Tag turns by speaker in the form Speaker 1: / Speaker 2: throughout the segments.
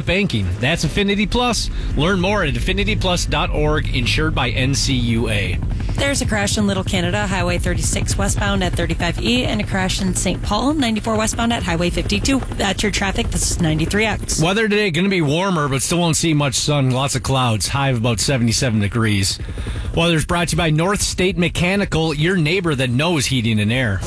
Speaker 1: banking. That's Affinity Plus. Learn more at affinityplus.org, insured by NCUA.
Speaker 2: There's a crash in Little Canada, Highway 36 westbound at 35E, and a crash in St. Paul, 94 westbound at Highway 52. That's your traffic. This is 93X.
Speaker 1: Weather today going to be warmer, but still won't see much sun. Lots of clouds. High of about 77 degrees. Weather's brought to you by North State Mechanical, your neighbor that knows heating and air.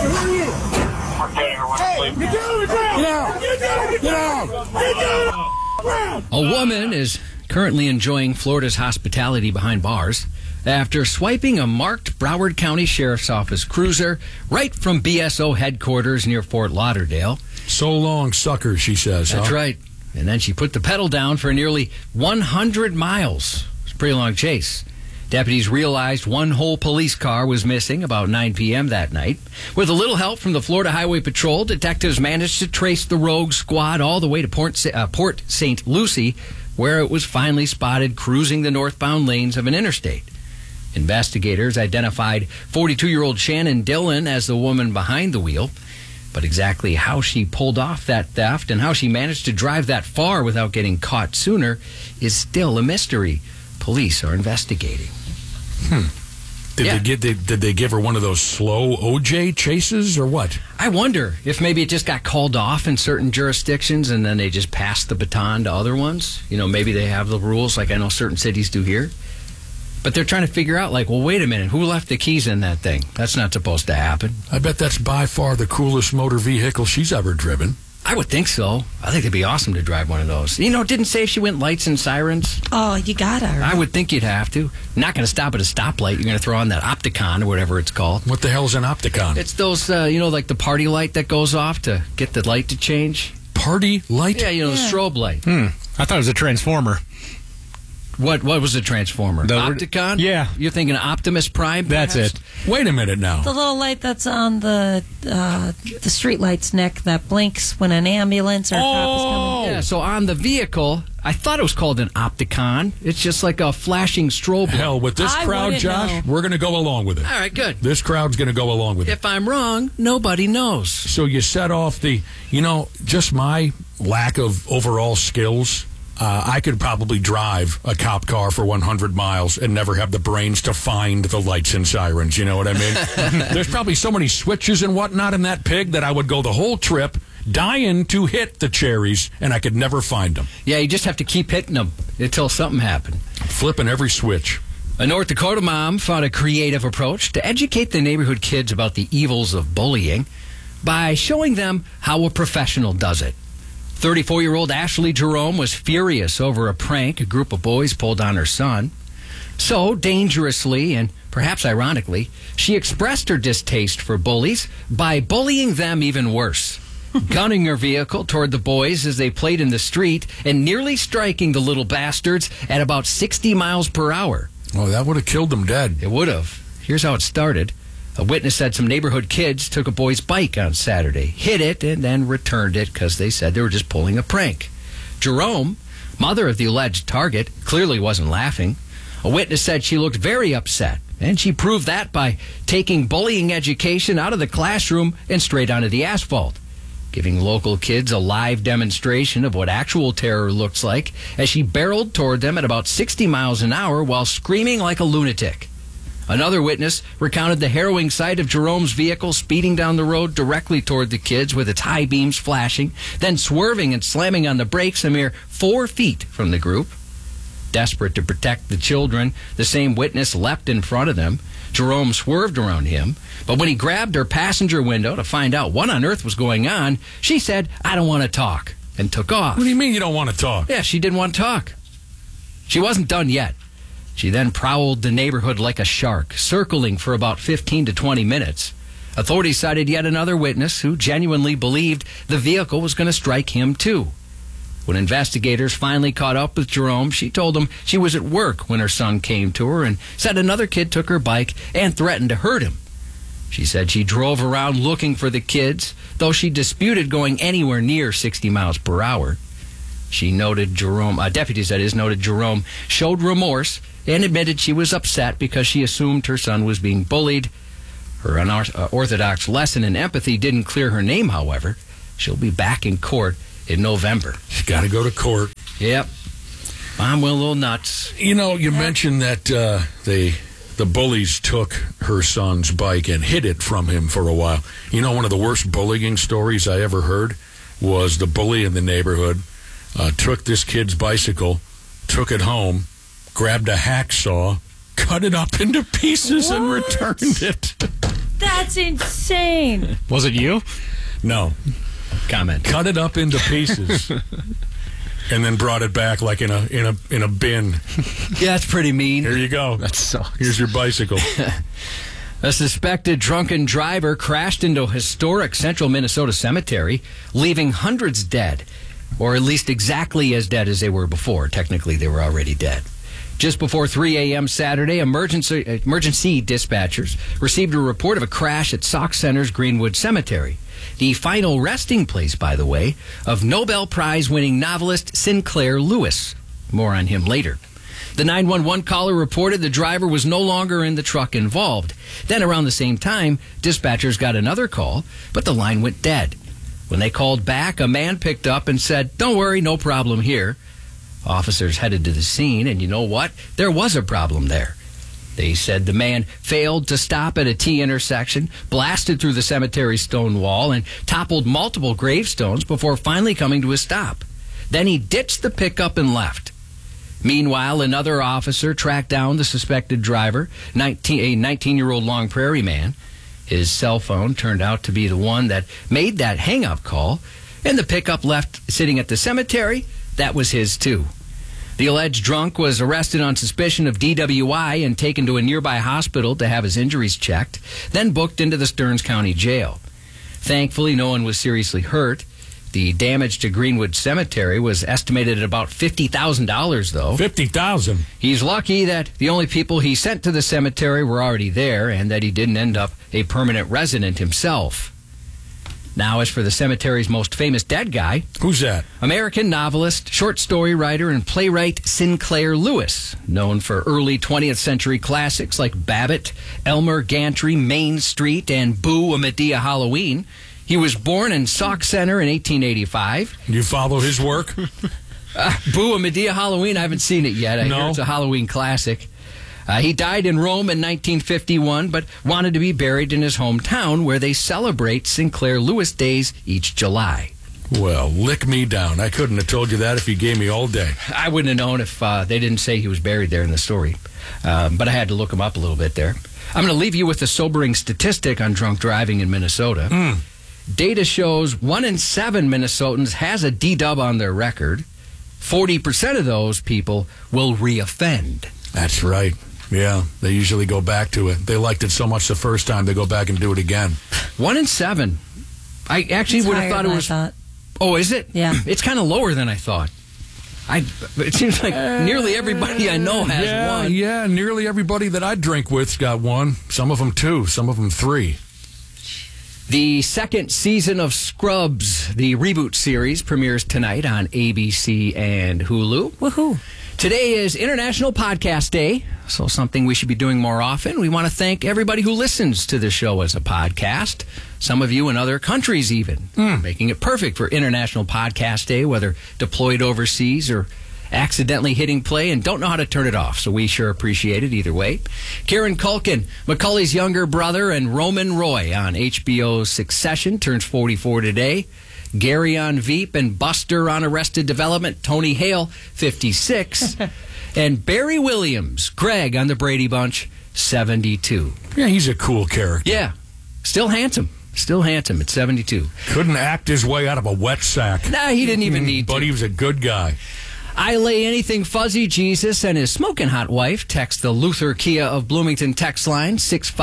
Speaker 3: A woman is currently enjoying Florida's hospitality behind bars after swiping a marked Broward County Sheriff's Office cruiser right from BSO headquarters near Fort Lauderdale.
Speaker 4: So long, sucker, she says.
Speaker 3: That's right. And then she put the pedal down for nearly 100 miles. It's a pretty long chase. Deputies realized one whole police car was missing about 9 p.m. that night. With a little help from the Florida Highway Patrol, detectives managed to trace the rogue squad all the way to Port St. Lucie, where it was finally spotted cruising the northbound lanes of an interstate. Investigators identified 42-year-old Shannon Dillon as the woman behind the wheel. But exactly how she pulled off that theft and how she managed to drive that far without getting caught sooner is still a mystery. Police are investigating.
Speaker 4: Did they give her one of those slow OJ chases or what?
Speaker 3: I wonder if maybe it just got called off in certain jurisdictions and then they just passed the baton to other ones. You know, maybe they have the rules like I know certain cities do here. But they're trying to figure out, like, well, wait a minute, who left the keys in that thing? That's not supposed to happen.
Speaker 4: I bet that's by far the coolest motor vehicle she's ever driven.
Speaker 3: I would think so. I think it'd be awesome to drive one of those. You know, it didn't say if she went lights and sirens.
Speaker 2: Oh, you gotta.
Speaker 3: I would think you'd have to. You're not going to stop at a stoplight. You're going to throw on that Opticon or whatever it's called.
Speaker 4: What the hell is an Opticon?
Speaker 3: It's those, like the party light that goes off to get the light to change.
Speaker 4: Party light?
Speaker 3: Yeah, the strobe light.
Speaker 1: I thought it was a transformer.
Speaker 3: What was a transformer?
Speaker 1: The
Speaker 3: Opticon?
Speaker 1: Yeah.
Speaker 3: You're thinking Optimus Prime?
Speaker 1: That's
Speaker 3: perhaps?
Speaker 1: it.
Speaker 4: Wait a minute now.
Speaker 2: The little light that's on the street lights, Nick, that blinks when an ambulance or a cop is coming.
Speaker 3: Yeah, so on the vehicle, I thought it was called an Opticon. It's just like a flashing strobe light.
Speaker 4: Hell, with this
Speaker 2: I
Speaker 4: crowd,
Speaker 2: wouldn't
Speaker 4: Josh,
Speaker 2: know.
Speaker 4: we're going to go along with it.
Speaker 3: All right, good.
Speaker 4: This crowd's going to go along with it.
Speaker 3: If I'm wrong, nobody knows.
Speaker 4: So you set off just my lack of overall skills. I could probably drive a cop car for 100 miles and never have the brains to find the lights and sirens. You know what I mean? There's probably so many switches and whatnot in that pig that I would go the whole trip dying to hit the cherries, and I could never find them.
Speaker 3: Yeah, you just have to keep hitting them until something happened.
Speaker 4: Flipping every switch.
Speaker 3: A North Dakota mom found a creative approach to educate the neighborhood kids about the evils of bullying by showing them how a professional does it. 34-year-old Ashley Jerome was furious over a prank a group of boys pulled on her son. So, dangerously and perhaps ironically, she expressed her distaste for bullies by bullying them even worse, gunning her vehicle toward the boys as they played in the street and nearly striking the little bastards at about 60 miles per hour.
Speaker 4: Oh, that would have killed them dead.
Speaker 3: It would have. Here's how it started. A witness said some neighborhood kids took a boy's bike on Saturday, hit it, and then returned it because they said they were just pulling a prank. Jerome, mother of the alleged target, clearly wasn't laughing. A witness said she looked very upset, and she proved that by taking bullying education out of the classroom and straight onto the asphalt, giving local kids a live demonstration of what actual terror looks like as she barreled toward them at about 60 miles an hour while screaming like a lunatic. Another witness recounted the harrowing sight of Jerome's vehicle speeding down the road directly toward the kids with its high beams flashing, then swerving and slamming on the brakes a mere 4 feet from the group. Desperate to protect the children, the same witness leapt in front of them. Jerome swerved around him, but when he grabbed her passenger window to find out what on earth was going on, she said, "I don't want to talk," and took off.
Speaker 4: What do you mean you don't want to talk?
Speaker 3: Yeah, she didn't want to talk. She wasn't done yet. She then prowled the neighborhood like a shark, circling for about 15 to 20 minutes. Authorities cited yet another witness who genuinely believed the vehicle was going to strike him too. When investigators finally caught up with Jerome, she told them she was at work when her son came to her and said another kid took her bike and threatened to hurt him. She said she drove around looking for the kids, though she disputed going anywhere near 60 miles per hour. She noted deputies noted Jerome showed remorse and admitted she was upset because she assumed her son was being bullied. Her unorthodox lesson in empathy didn't clear her name, however. She'll be back in court in November.
Speaker 4: She's got to go to court.
Speaker 3: Yep. Mom went a little nuts.
Speaker 4: You know, you mentioned that the bullies took her son's bike and hid it from him for a while. You know, one of the worst bullying stories I ever heard was the bully in the neighborhood took this kid's bicycle, took it home, grabbed a hacksaw, cut it up into pieces, and returned it.
Speaker 2: That's insane.
Speaker 1: Was it you?
Speaker 4: No.
Speaker 3: Comment.
Speaker 4: Cut it up into pieces. And then brought it back like in a bin.
Speaker 3: Yeah, that's pretty mean.
Speaker 4: Here you go.
Speaker 1: That sucks.
Speaker 4: Here's your bicycle.
Speaker 3: A suspected drunken driver crashed into a historic central Minnesota cemetery, leaving hundreds dead, or at least exactly as dead as they were before. Technically, they were already dead. Just before 3 a.m. Saturday, emergency dispatchers received a report of a crash at Sauk Center's Greenwood Cemetery, the final resting place, by the way, of Nobel Prize-winning novelist Sinclair Lewis. More on him later. The 911 caller reported the driver was no longer in the truck involved. Then around the same time, dispatchers got another call, but the line went dead. When they called back, a man picked up and said, "Don't worry, no problem here." Officers headed to the scene, and you know what? There was a problem there. They said the man failed to stop at a T intersection, blasted through the cemetery stone wall, and toppled multiple gravestones before finally coming to a stop. Then he ditched the pickup and left. Meanwhile, another officer tracked down the suspected driver, a 19-year-old Long Prairie man. His cell phone turned out to be the one that made that hang-up call, and the pickup left sitting at the cemetery. That was his, too. The alleged drunk was arrested on suspicion of DWI and taken to a nearby hospital to have his injuries checked, then booked into the Stearns County Jail. Thankfully, no one was seriously hurt. The damage to Greenwood Cemetery was estimated at about $50,000, though.
Speaker 4: $50,000?
Speaker 3: He's lucky that the only people he sent to the cemetery were already there and that he didn't end up a permanent resident himself. Now, as for the cemetery's most famous dead guy...
Speaker 4: Who's that?
Speaker 3: American novelist, short story writer, and playwright Sinclair Lewis, known for early 20th century classics like Babbitt, Elmer Gantry, Main Street, and Boo! A Medea Halloween. He was born in Sauk Center in 1885.
Speaker 4: You follow his work?
Speaker 3: Boo! A Medea Halloween, I haven't seen it yet. I hear it's a Halloween classic. He died in Rome in 1951, but wanted to be buried in his hometown, where they celebrate Sinclair Lewis Days each July.
Speaker 4: Well, lick me down. I couldn't have told you that if you gave me all day.
Speaker 3: I wouldn't have known if they didn't say he was buried there in the story. But I had to look him up a little bit there. I'm going to leave you with a sobering statistic on drunk driving in Minnesota. Data shows 1 in 7 Minnesotans has a D-dub on their record. 40% of those people will reoffend.
Speaker 4: That's right. Yeah, they usually go back to it. They liked it so much the first time, they go back and do it again.
Speaker 3: 1 in 7. I actually would have thought it was... Oh, is it?
Speaker 2: Yeah.
Speaker 3: It's kind of lower than I thought. It seems like nearly everybody I know has one.
Speaker 4: Yeah, nearly everybody that I drink with's got one. Some of them 2, some of them 3.
Speaker 3: The second season of Scrubs, the reboot series, premieres tonight on ABC and Hulu.
Speaker 2: Woohoo.
Speaker 3: Today is International Podcast Day, so something we should be doing more often. We want to thank everybody who listens to the show as a podcast, some of you in other countries even, making it perfect for International Podcast Day, whether deployed overseas or accidentally hitting play and don't know how to turn it off, so we sure appreciate it either way. Kieran Culkin, Macaulay's younger brother, and Roman Roy on HBO's Succession turns 44 today. Gary on Veep and Buster on Arrested Development, Tony Hale, 56. And Barry Williams, Greg on The Brady Bunch, 72.
Speaker 4: Yeah, he's a cool character.
Speaker 3: Yeah, still handsome. Still handsome at 72.
Speaker 4: Couldn't act his way out of a wet sack.
Speaker 3: Nah, he didn't even need to.
Speaker 4: But he was a good guy.
Speaker 3: I Lay Anything Fuzzy Jesus and his smoking hot wife text the Luther Kia of Bloomington text line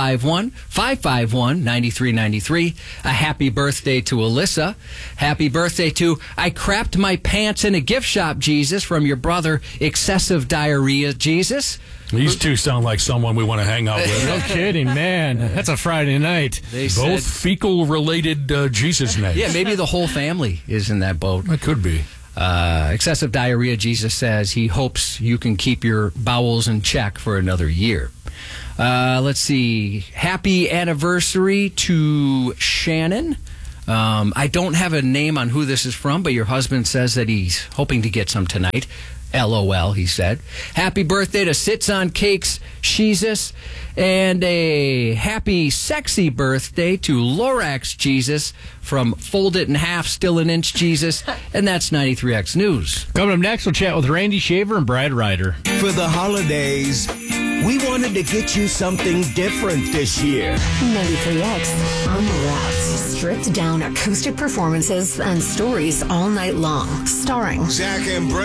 Speaker 3: 651-551-9393. A happy birthday to Alyssa. Happy birthday to I Crapped My Pants in a Gift Shop Jesus from your brother Excessive Diarrhea Jesus.
Speaker 4: These two sound like someone we want to hang out with.
Speaker 1: No kidding, man. That's a Friday night.
Speaker 3: They
Speaker 4: Both
Speaker 3: said,
Speaker 4: fecal-related Jesus names.
Speaker 3: yeah, maybe the whole family is in that boat.
Speaker 4: That could be.
Speaker 3: Excessive Diarrhea Jesus says he hopes you can keep your bowels in check for another year. Let's see. Happy anniversary to Shannon. I don't have a name on who this is from, but your husband says that he's hoping to get some tonight. LOL, he said. Happy birthday to Sits on Cakes Jesus, and a happy sexy birthday to Lorax Jesus from Fold It in Half, Still an Inch Jesus, and that's 93X News.
Speaker 1: Coming up next, we'll chat with Randy Shaver and Brad Ryder.
Speaker 5: For the holidays, we wanted to get you something different this year.
Speaker 6: 93X on the route. Stripped down acoustic performances and stories all night long. Starring
Speaker 5: Zach and Brad.